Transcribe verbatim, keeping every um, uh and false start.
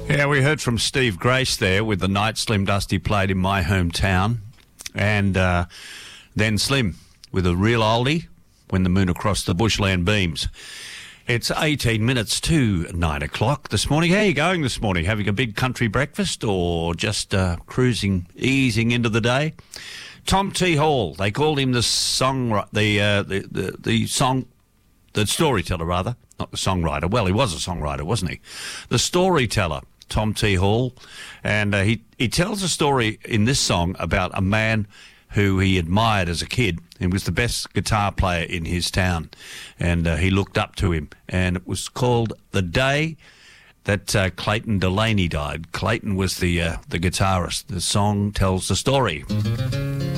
Yeah, we heard from Steve Grace there with the night Slim Dusty played in my hometown. And uh, then Slim with a real oldie, When the Moon Across the Bushland Beams. It's eighteen minutes to nine o'clock this morning. How are you going this morning? Having a big country breakfast or just uh, cruising, easing into the day? Tom T. Hall, they called him the song, the, uh, the, the, the song, the storyteller rather, not the songwriter. Well, he was a songwriter, wasn't he? The storyteller, Tom T. Hall. And uh, he, he tells a story in this song about a man who he admired as a kid and was the best guitar player in his town. And uh, he looked up to him. And it was called The Day That uh, Clayton Delaney Died. Clayton was the uh, the guitarist. The song tells the story.